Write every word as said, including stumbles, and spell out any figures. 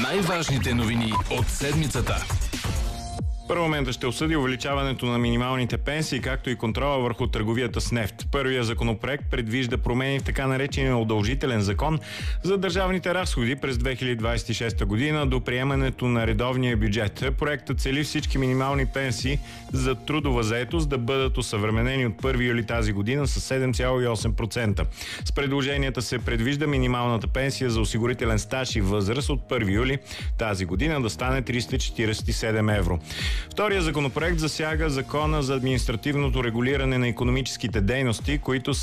Най-важните новини от седмицата. Парламентът ще осъди увеличаването на минималните пенсии, както и контрола върху търговията с нефт. Първият законопроект предвижда промени в така наречения удължителен закон за държавните разходи през две хиляди двадесет и шеста година до приемането на редовния бюджет. Проектът цели всички минимални пенсии за трудова заетост да бъдат осъвременени от първи юли тази година с седем цяло и осем процента. С предложенията се предвижда минималната пенсия за осигурителен стаж и възраст от първи юли тази година да стане триста четиридесет и седем евро. Втория законопроект засяга закона за административното регулиране на икономическите дейности, които